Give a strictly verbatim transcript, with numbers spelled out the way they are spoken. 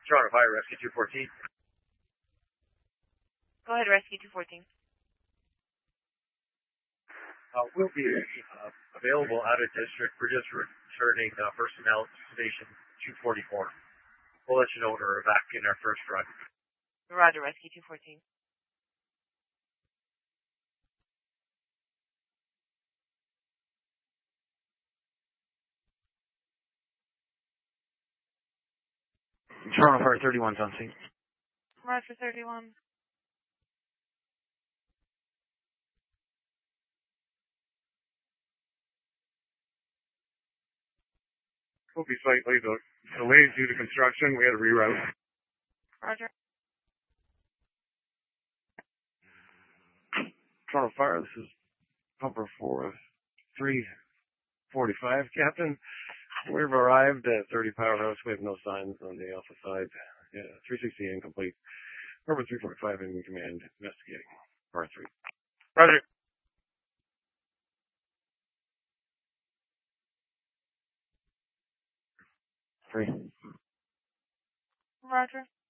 Toronto Fire, Rescue two fourteen. Go ahead, Rescue two fourteen. Uh, we'll be uh, available out of district. We're just returning uh, personnel to station two forty-four. We'll let you know when we're back in our first run. Roger, Rescue two fourteen. Toronto Fire thirty-one's on scene. Roger, thirty-one. We'll be slightly delayed due to construction. We had to reroute. Roger. Toronto Fire, this is pumper for three forty-five, Captain. We've arrived at thirty Powerhouse. We have no signs on the alpha side. Yeah, three sixty incomplete. Pumper three forty-five in command, investigating. R three. Roger. Three. Roger.